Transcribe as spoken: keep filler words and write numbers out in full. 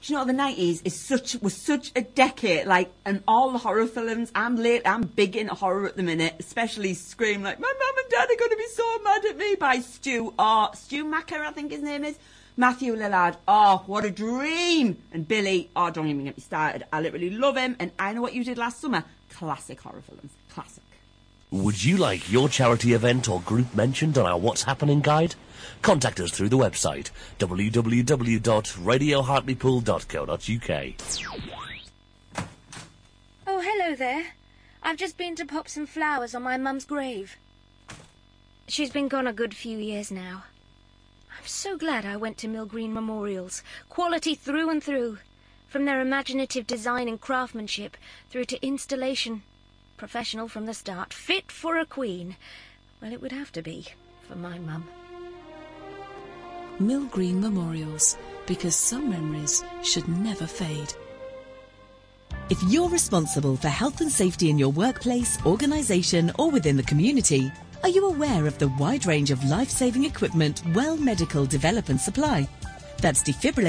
you know, the nineties is such was such a decade, like, and all the horror films. I'm late. I'm big into horror at the minute, especially Scream. Like, my mum and dad are going to be so mad at me by Stu. Oh, Stu Macker, I think his name is. Matthew Lillard. Oh, what a dream. And Billy. Oh, don't even get me started. I literally love him. And I Know What You Did Last Summer. Classic horror films. Classic. Would you like your charity event or group mentioned on our What's Happening guide? Contact us through the website w w w dot radio hartlepool dot co dot u k. Oh, hello there. I've just been to pop some flowers on my mum's grave. She's been gone a good few years now. I'm so glad I went to Mill Green Memorials. Quality through and through. From their imaginative design and craftsmanship through to installation. Professional from the start. Fit for a queen. Well, it would have to be for my mum. Mill Green Memorials, because some memories should never fade. If you're responsible for health and safety in your workplace, organisation or within the community, are you aware of the wide range of life-saving equipment Well Medical develop and supply? That's defibrillator